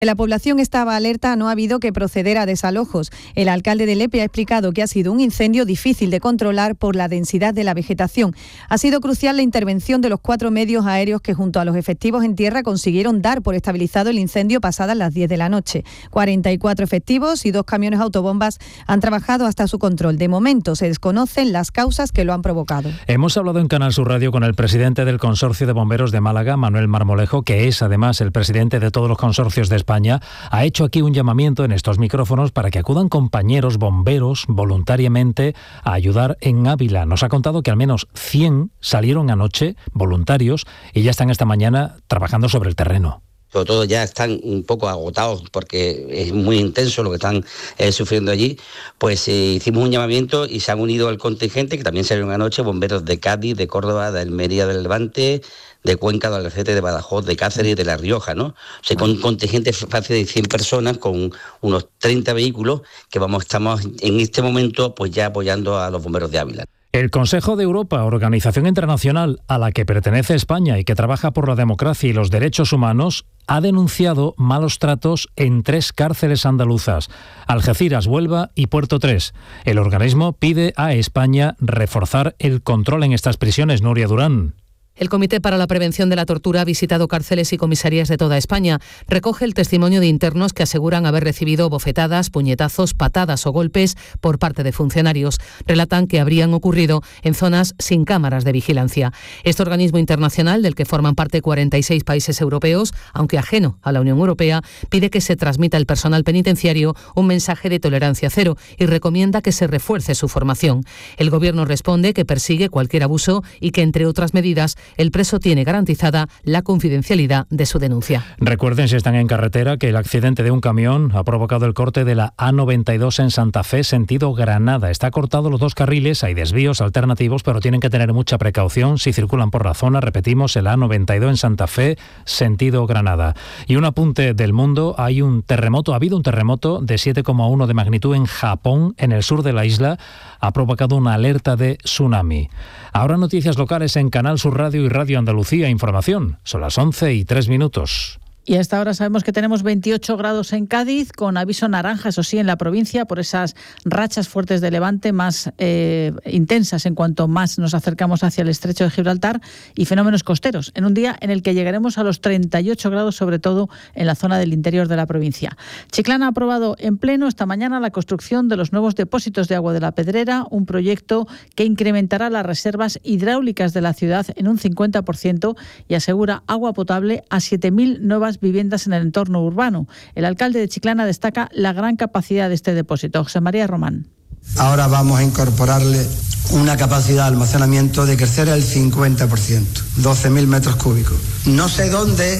La población estaba alerta, no ha habido que proceder a desalojos. El alcalde de Lepe ha explicado que ha sido un incendio difícil de controlar por la densidad de la vegetación. Ha sido crucial la intervención de los 4 medios aéreos que junto a los efectivos en tierra consiguieron dar por estabilizado el incendio pasadas las 10 de la noche. 44 efectivos y 2 camiones autobombas han trabajado hasta su control. De momento se desconocen las causas que lo han provocado. Hemos hablado en Canal Sur Radio con el presidente del Consorcio de Bomberos de Málaga, Manuel Marmolejo, que es además el presidente de todos los consorcios de España. Ha hecho aquí un llamamiento en estos micrófonos para que acudan compañeros bomberos voluntariamente a ayudar en Ávila. Nos ha contado que al menos 100 salieron anoche voluntarios y ya están esta mañana trabajando sobre el terreno. Sobre todo ya están un poco agotados porque es muy intenso lo que están sufriendo allí. Pues hicimos un llamamiento y se han unido al contingente, que también salieron anoche, bomberos de Cádiz, de Córdoba, de Almería, del Levante, de Cuenca, de Albacete, de Badajoz, de Cáceres y de La Rioja, ¿no? O sea, con un contingente fácil de 100 personas, con unos 30 vehículos, que estamos en este momento pues ya apoyando a los bomberos de Ávila. El Consejo de Europa, organización internacional a la que pertenece España y que trabaja por la democracia y los derechos humanos, ha denunciado malos tratos en 3 cárceles andaluzas: Algeciras, Huelva y Puerto 3. El organismo pide a España reforzar el control en estas prisiones. Nuria Durán. El Comité para la Prevención de la Tortura ha visitado cárceles y comisarías de toda España. Recoge el testimonio de internos que aseguran haber recibido bofetadas, puñetazos, patadas o golpes por parte de funcionarios. Relatan que habrían ocurrido en zonas sin cámaras de vigilancia. Este organismo internacional, del que forman parte 46 países europeos, aunque ajeno a la Unión Europea, pide que se transmita al personal penitenciario un mensaje de tolerancia cero y recomienda que se refuerce su formación. El Gobierno responde que persigue cualquier abuso y que, entre otras medidas, el preso tiene garantizada la confidencialidad de su denuncia. Recuerden, si están en carretera, que el accidente de un camión ha provocado el corte de la A92 en Santa Fe, sentido Granada. Está cortado los 2 carriles, hay desvíos alternativos, pero tienen que tener mucha precaución si circulan por la zona. Repetimos, el A92 en Santa Fe, sentido Granada. Y un apunte del mundo: ha habido un terremoto de 7,1 de magnitud en Japón, en el sur de la isla. Ha provocado una alerta de tsunami. Ahora noticias locales en Canal Sur Radio y Radio Andalucía Información. Son las 11:03. Y hasta ahora sabemos que tenemos 28 grados en Cádiz, con aviso naranja, eso sí, en la provincia, por esas rachas fuertes de levante más intensas en cuanto más nos acercamos hacia el estrecho de Gibraltar, y fenómenos costeros, en un día en el que llegaremos a los 38 grados, sobre todo en la zona del interior de la provincia. Chiclana ha aprobado en pleno esta mañana la construcción de los nuevos depósitos de agua de la Pedrera, un proyecto que incrementará las reservas hidráulicas de la ciudad en un 50% y asegura agua potable a 7.000 nuevas viviendas en el entorno urbano. El alcalde de Chiclana destaca la gran capacidad de este depósito. José María Román. Ahora vamos a incorporarle una capacidad de almacenamiento de crecer el 50%, 12.000 metros cúbicos. No sé dónde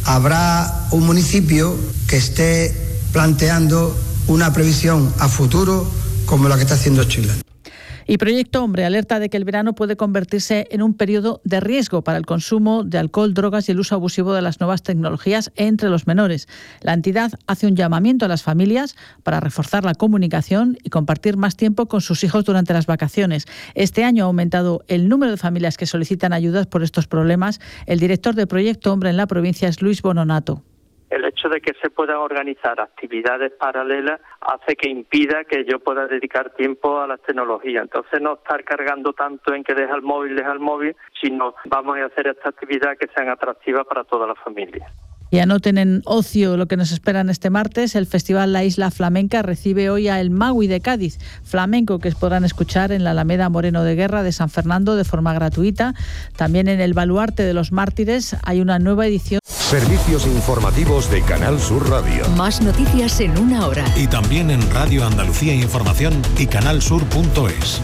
habrá un municipio que esté planteando una previsión a futuro como la que está haciendo Chiclana. Y Proyecto Hombre alerta de que el verano puede convertirse en un periodo de riesgo para el consumo de alcohol, drogas y el uso abusivo de las nuevas tecnologías entre los menores. La entidad hace un llamamiento a las familias para reforzar la comunicación y compartir más tiempo con sus hijos durante las vacaciones. Este año ha aumentado el número de familias que solicitan ayudas por estos problemas. El director de Proyecto Hombre en la provincia es Luis Bononato. El hecho de que se puedan organizar actividades paralelas hace que impida que yo pueda dedicar tiempo a las tecnologías. Entonces, no estar cargando tanto en que deja el móvil, sino vamos a hacer esta actividad que sean atractivas para toda la familia. Y anoten en ocio lo que nos esperan este martes. El Festival La Isla Flamenca recibe hoy a El Maui de Cádiz, flamenco que podrán escuchar en la Alameda Moreno de Guerra de San Fernando de forma gratuita. También en el Baluarte de los Mártires hay una nueva edición. Servicios informativos de Canal Sur Radio. Más noticias en una hora. Y también en Radio Andalucía Información y canalsur.es.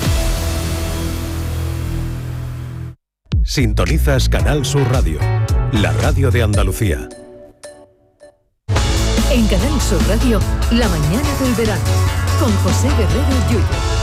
Sintonizas Canal Sur Radio, la radio de Andalucía. En Canal Sur Radio, la mañana del verano, con José Guerrero Yuyo.